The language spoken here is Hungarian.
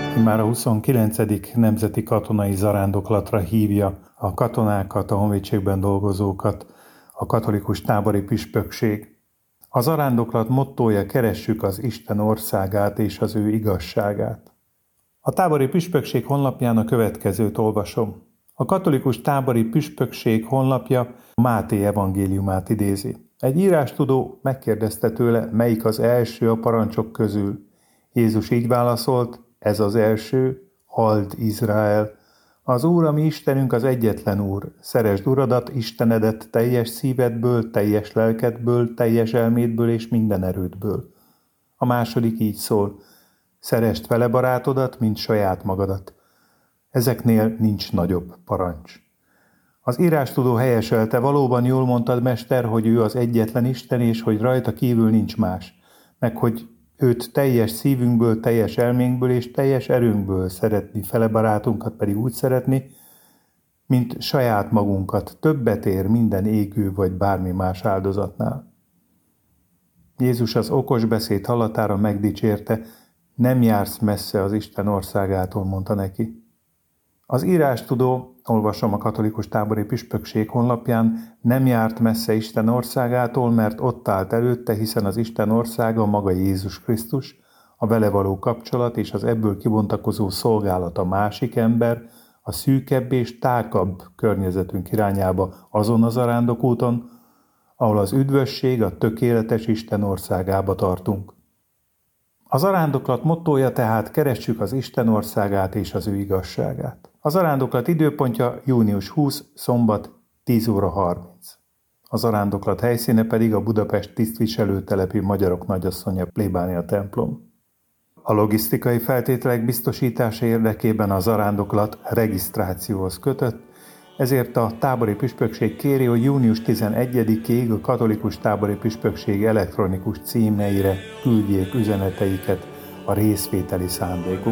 Immár a 29. nemzeti katonai zarándoklatra hívja a katonákat, a honvédségben dolgozókat a katolikus tábori püspökség. A zarándoklat mottója: keressük az Isten országát és az ő igazságát. A tábori püspökség honlapján a következőt olvasom. A katolikus tábori püspökség honlapja Máté evangéliumát idézi. Egy írástudó megkérdezte tőle, melyik az első a parancsok közül. Jézus így válaszolt: ez az első, halld Izrael. Az Úr, a mi Istenünk, az egyetlen Úr. Szeresd Uradat, Istenedet teljes szívedből, teljes lelkedből, teljes elmédből és minden erődből. A második így szól: szeresd vele barátodat, mint saját magadat. Ezeknél nincs nagyobb parancs. Az írástudó helyeselte: valóban jól mondtad, mester, hogy ő az egyetlen Isten, és hogy rajta kívül nincs más, meg hogy őt teljes szívünkből, teljes elménkből és teljes erőnkből szeretni, fele barátunkat pedig úgy szeretni, mint saját magunkat. Többet ér minden égő vagy bármi más áldozatnál. Jézus az okos beszéd hallatára megdicsérte: nem jársz messze az Isten országától, mondta neki. Az írástudó, olvasom a katolikus tábori püspökség honlapján, nem járt messze Isten országától, mert ott állt előtte, hiszen az Isten országa maga Jézus Krisztus, a vele való kapcsolat és az ebből kibontakozó szolgálat a másik ember, a szűkebb és tágabb környezetünk irányába azon a zarándokúton, ahol az üdvösség, a tökéletes Isten országába tartunk. A zarándoklat mottója tehát: keressük az Isten országát és az ő igazságát. A zarándoklat időpontja június 20, szombat 10 óra 30. A zarándoklat helyszíne pedig a Budapest tisztviselőtelepi Magyarok Nagyasszonya plébánia templom. A logisztikai feltételek biztosítása érdekében a zarándoklat regisztrációhoz kötött, ezért a tábori püspökség kéri, hogy június 11-ig a katolikus tábori püspökség elektronikus címneire küldjék üzeneteiket a részvételi szándékuk.